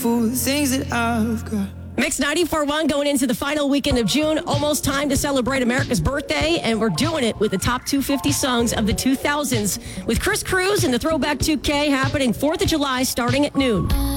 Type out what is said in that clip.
for the things that I've got. Mix 94.1 going into the final weekend of June. Almost time to celebrate America's birthday, and we're doing it with the top 250 songs of the 2000s with Chris Cruz and the Throwback 2K happening 4th of July starting at noon.